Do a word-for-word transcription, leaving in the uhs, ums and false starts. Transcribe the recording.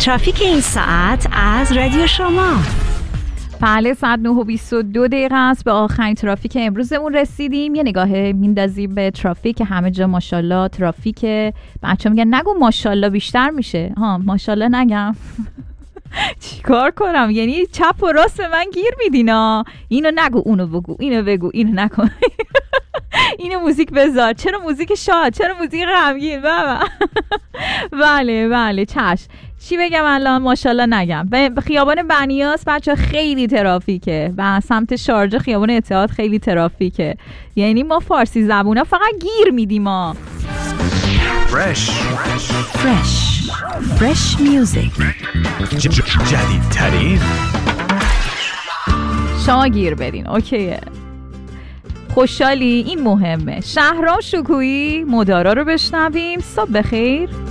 ترافیک این ساعت از رادیو شما. بله، ساعت نه و بیست و دو دقیقه است. به آخرین ترافیک امروزمون رسیدیم. یه نگاه میندازیم به ترافیک. همه جا ماشاءالله ترافیک. بچه میگن نگو ماشاءالله بیشتر میشه. ها ماشاءالله نگم چیکار کنم؟ یعنی چپ و راست به من گیر میدینا. اینو نگو، اونو بگو، اینو بگو، اینو نکن اینو موزیک بذار، چرا موزیک شاد، چرا موزیک غمگین؟ بله بله چشم. چی بگم الان؟ ماشاءالله نگم. به خیابان بنیاس بچه خیلی ترافیکه و سمت شارجه خیابان اتحاد خیلی ترافیکه. یعنی ما فارسی زبونا فقط گیر میدیم. ما فرش فرش فرش میوزیک، جدیدترین. شما گیر بدین. اوکیه، خوشحالی، این مهمه. شهرام شکویی، مدارا رو بشنویم. صبح بخیر.